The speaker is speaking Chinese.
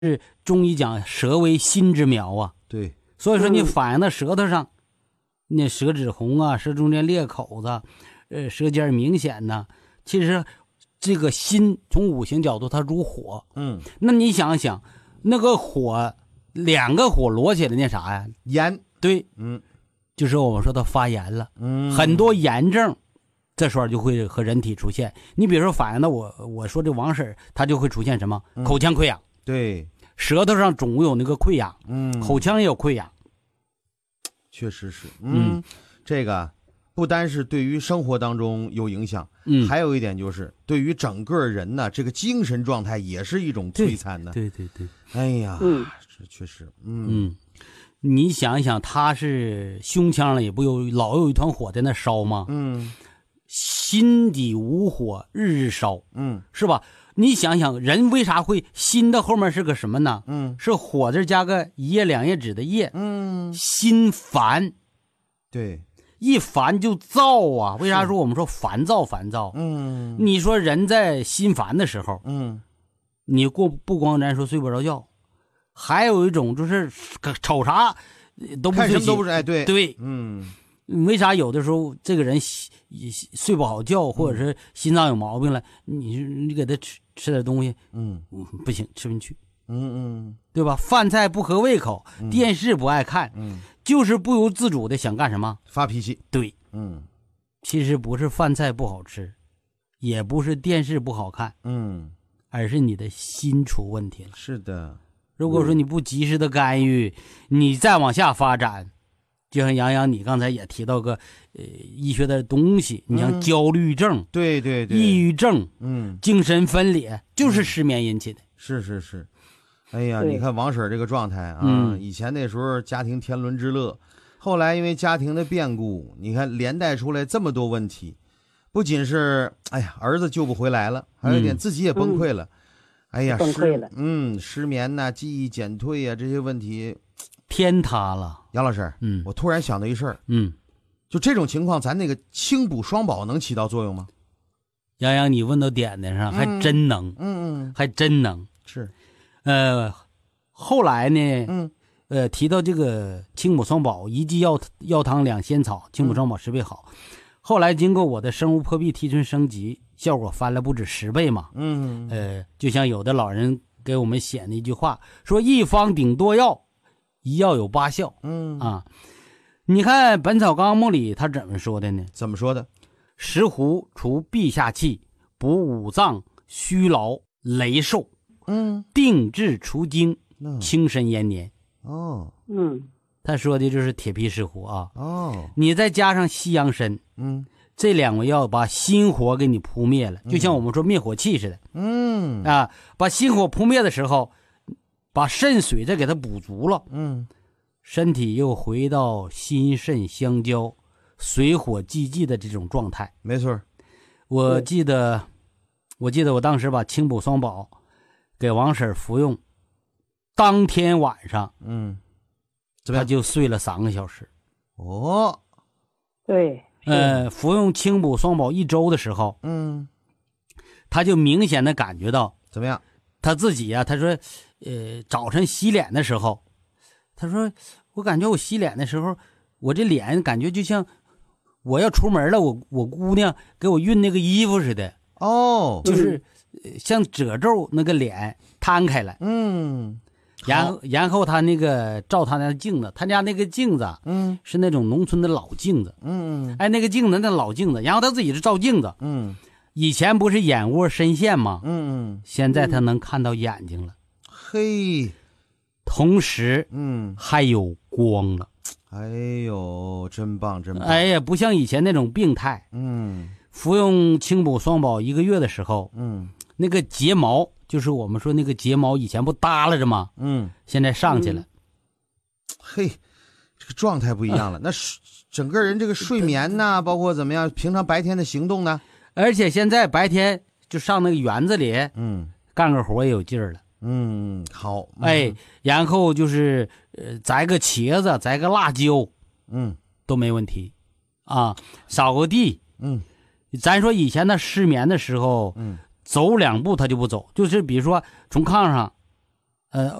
是中医讲舌为心之苗啊， 对， 所以说你反映到舌头上，那舌质红啊，舌中间裂口子，舌尖明显呐，其实这个心从五行角度它入火，那你想想，那个火两个火摞起来那啥呀？ 炎， 对，就是我们说它发炎了，很多炎症。这时候就会和人体出现，你比如说反映到我说这王婶她就会出现什么口腔溃疡， 对， 舌头上总有那个溃疡，口腔也有溃疡， 确实是，这个不单是对于生活当中有影响，还有一点就是对于整个人呢，这个精神状态也是一种摧残的。 对对对， 哎呀，这确实， 你想一想，他是胸腔了，也不老有一团火在那烧吗？心底无火，日日烧，是吧？你想想，人为啥会心的后面是个什么呢？是火字加个一页两页纸的页，心烦， 对， 一烦就躁啊。为啥说我们说烦躁？你说人在心烦的时候，你不光咱说睡不着觉，还有一种就是瞅啥都不看什么都不是，哎，对， 为啥有的时候这个人睡不好觉，或者是心脏有毛病了，你给他吃点东西，不行，吃不进去，对吧？饭菜不合胃口，电视不爱看，就是不由自主的想干什么？ 发脾气。 对，其实不是饭菜不好吃，也不是电视不好看，而是你的心出问题了。 是的， 如果说你不及时的干预，你再往下发展。就像杨洋，你刚才也提到个医学的东西，你像焦虑症， 对， 抑郁症，精神分裂，就是失眠引起的。 是，哎呀，你看王婶这个状态啊，以前那时候家庭天伦之乐，后来因为家庭的变故，你看连带出来这么多问题，不仅是哎呀儿子救不回来了，还有一点自己也崩溃了，哎呀， 崩溃了， 失眠呐，记忆减退啊，这些问题。 天塌了， 杨老师，我突然想到一事儿，就这种情况，咱那个清补双宝能起到作用吗？ 杨洋，你问到点子上，还真能，还真能。 是， 后来呢，提到这个清补双宝，一剂药汤两仙草，清补双宝10倍好。后来经过我的生物破壁提纯升级，效果翻了不止10倍嘛。就像有的老人给我们写的一句话，说一方顶多药。一药有8效，你看《本草纲目》里他怎么说的呢？ 怎么说的？ 石斛除闭下气，补五脏虚劳羸瘦，定志除惊，清身延年。他说的就是铁皮石斛啊。你再加上西洋参，这2味药把心火给你扑灭了，就像我们说灭火器似的。把心火扑灭的时候。把肾水再给它补足了，身体又回到心肾相交、水火既济的这种状态。 没错， 我记得我当时把清补双宝给王婶服用，当天晚上，他就睡了3个小时。 对， 服用清补双宝1周的时候，他就明显的感觉到怎么样？ 他自己呀，他说。早晨洗脸的时候，他说我感觉我洗脸的时候，我这脸感觉就像我要出门了，我姑娘给我熨那个衣服似的，就是像褶皱那个脸摊开了，然后他那个照他那镜子，他家那个镜子，是那种农村的老镜子，那个镜子那老镜子，然后他自己是照镜子，以前不是眼窝深陷吗？现在他能看到眼睛了。 嘿， 同时，还有光了。 哎呦，真棒，真棒！ 哎呀，不像以前那种病态。服用清补双宝1个月的时候，那个睫毛，就是我们说那个睫毛，以前不耷拉着吗？现在上去了。 嘿，这个状态不一样了。那整个人这个睡眠呐，包括怎么样，平常白天的行动呢？ 而且现在白天就上那个园子里，干个活也有劲儿了。 好， 然后就是摘个茄子，摘个辣椒，都没问题啊。扫个地，咱说以前他失眠的时候，走2步他就不走，就是比如说从炕上